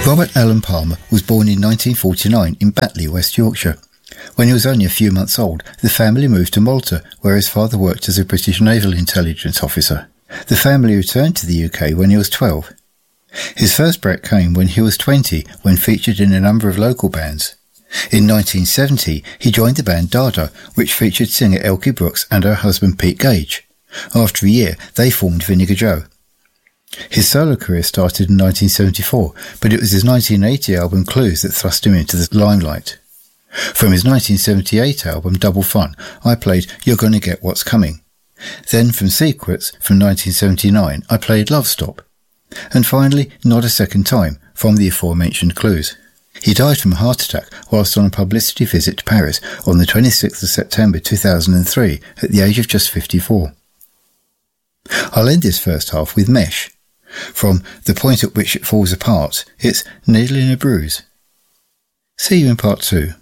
Robert Allen Palmer was born in 1949 in Batley, West Yorkshire. When he was only a few months old, the family moved to Malta, where his father worked as a British naval intelligence officer. The family returned to the UK when he was 12. His first break came when he was 20, when featured in a number of local bands. In 1970, he joined the band Dada, which featured singer Elkie Brooks and her husband Pete Gage. After a year, they formed Vinegar Joe. His solo career started in 1974, but it was his 1980 album Clues that thrust him into the limelight. From his 1978 album Double Fun, I played You're Gonna Get What's Coming. Then from Secrets, from 1979, I played Love Stop. And finally, Not a Second Time, from the aforementioned Clues. He died from a heart attack whilst on a publicity visit to Paris on the 26th of September 2003 at the age of just 54. I'll end this first half with Mesh. From The Point at Which It Falls Apart, it's Needle in a Bruise. See you in part 2.